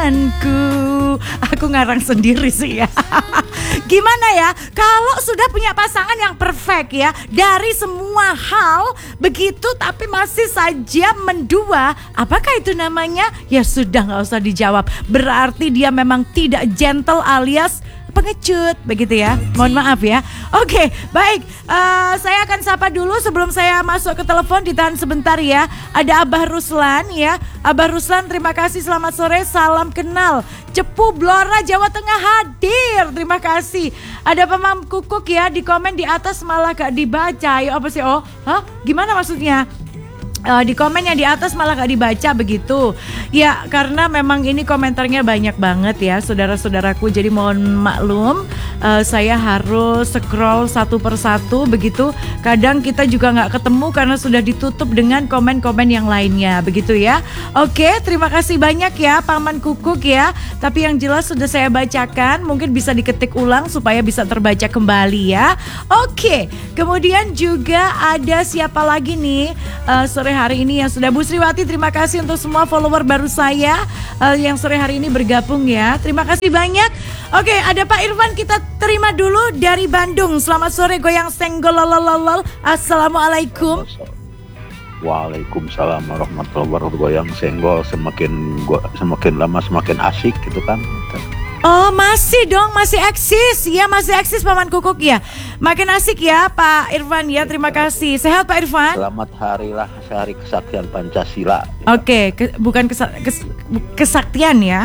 temanku. Aku ngarang sendiri sih ya. Gimana ya, kalau sudah punya pasangan yang perfect ya, dari semua hal begitu, tapi masih saja mendua, apakah itu namanya? Ya sudah, gak usah dijawab. Berarti dia memang tidak gentle alias pengecut, begitu ya. Mohon maaf ya. Oke, baik. Saya akan sapa dulu sebelum saya masuk ke telepon. Ditahan sebentar ya. Ada Abah Ruslan ya. Abah Ruslan, terima kasih. Selamat sore, salam kenal. Cepu Blora Jawa Tengah hadir. Terima kasih. Ada Pamam Kukuk ya, di komen di atas malah gak dibaca. Ya apa sih? Oh, hah? Gimana maksudnya? Di komen yang di atas malah gak dibaca begitu. Ya karena memang ini komentarnya banyak banget ya saudara-saudaraku. Jadi mohon maklum, saya harus scroll satu persatu begitu. Kadang kita juga gak ketemu karena sudah ditutup dengan komen-komen yang lainnya begitu ya. Oke, terima kasih banyak ya Paman Kukuk ya. Tapi yang jelas sudah saya bacakan. Mungkin bisa diketik ulang supaya bisa terbaca kembali ya. Oke, kemudian juga ada siapa lagi nih sore hari ini yang sudah Bu Sriwati, terima kasih untuk semua follower baru saya yang sore hari ini bergabung ya. Terima kasih banyak. Oke, ada Pak Irfan, kita terima dulu dari Bandung. Selamat sore goyang senggol lololol. Assalamualaikum. Waalaikumsalam warahmatullahi wabarakatuh. Goyang senggol semakin lama semakin asik gitu kan. Oh masih dong, masih eksis. Ya masih eksis Paman Kukuk ya. Makin asik ya Pak Irfan ya, terima kasih. Sehat Pak Irfan? Selamat hari kesaktian Pancasila. Oke, bukan kesaktian ya.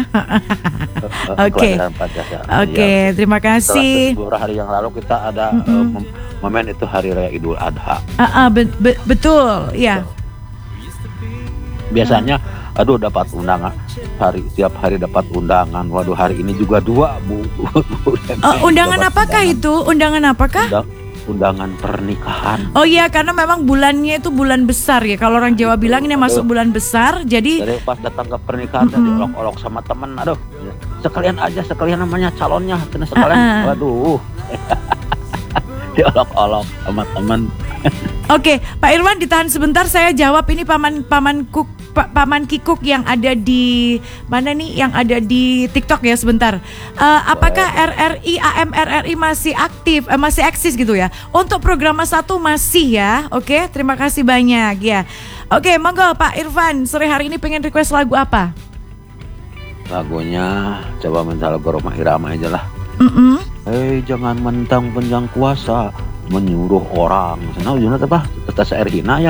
Oke. Oke, terima kasih. Beberapa hari yang lalu kita ada momen itu hari raya Idul Adha. Betul, ya. Biasanya dapat undangan tiap hari dapat undangan. Waduh, hari ini juga 2 Bu. Undangan apakah itu? Undangan apakah? Undangan pernikahan. Oh iya, karena memang bulannya itu bulan besar ya. Kalau orang Jawa bilang ini masuk bulan besar. Jadi pas datang ke pernikahan diolok-olok sama temen. Aduh, sekalian namanya calonnya, sekalian. Waduh. Diolok-olok sama temen. Oke, Pak Irwan ditahan sebentar, saya jawab ini Paman Kikuk yang ada di mana nih? Yang ada di TikTok ya sebentar. Apakah RRI AM RRI masih aktif, masih eksis gitu ya? Untuk program 1 masih ya. Oke, terima kasih banyak ya. Oke, monggo Pak Irfan, sore hari ini pengen request lagu apa? Lagunya coba minta lagu Roma Irama aja lah. Hei, jangan mentang panjang kuasa menyuruh orang. Nah, ujungnya apa? Tetes air hina ya.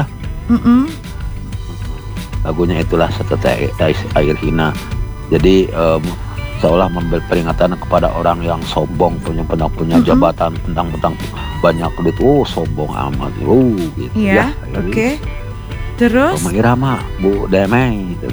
Lagunya itulah Setetes air hina. Jadi seolah memberi peringatan kepada orang yang sombong, punya jabatan, tentang banyak duit. Sombong amat. Gitu ya. Oke. Terus Roma Irama, Bu Demei gitu.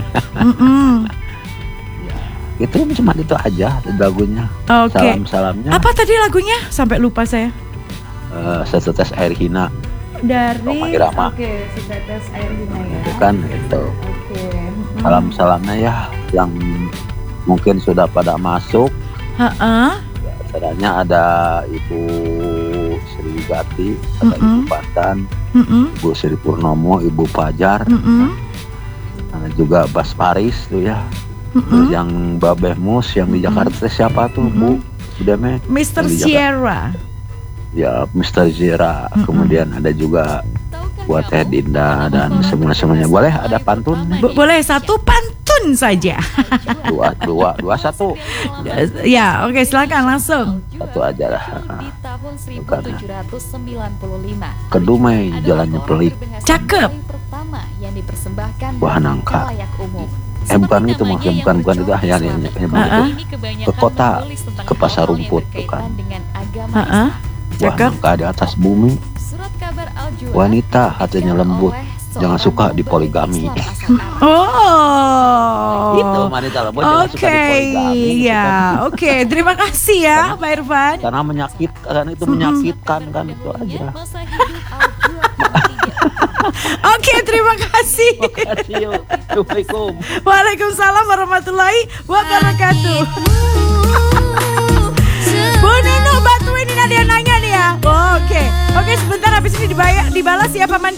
Itu cuma itu aja lagunya. Salam-salamnya. Apa tadi lagunya? Sampai lupa saya. Setetes air hina dari Roma Irama. Oke, Setetes air hina ya. Itu kan itu. Oke. Salam-salamnya ya yang mungkin sudah pada masuk. Caranya ada Ibu Sri Gati, ada Ibu Patan, Ibu Sri Purnomo, Ibu Pajar, ada juga Bas Paris tuh ya. Terus yang Babeh Mus yang di Jakarta siapa tuh Bu? Udahnya Mr. Sierra. Ya Mr. Sierra. Kemudian ada juga buat Teh Dinda dan semuanya. Boleh ada pantun? Boleh, satu pantun saja. dua satu. Ya, oke, silakan langsung. Satu aja lah. Di tahun 1795. Kedumai jalannya pelik. Cakep. Pertama yang dipersembahkan Wah, nangka. layak umum. Bukan itu maksudnya, bukan itu akhirnya ke kota, ke pasar rumput tuh kan. Wah, nangka di atas bumi. Wanita hatinya lembut, jangan suka dipoligami. Itu wanita lembut jangan suka dipoligami. Iya, oke. Terima kasih ya Pak Irfan. Karena menyakitkan, itu menyakitkan kan, itu aja. Oke, terima kasih. Assalamualaikum. Waalaikumsalam warahmatullahi wabarakatuh. Bu Nunu, bantuin ini ada yang nanya nih ya. Oke, sebentar habis ini dibalas ya Paman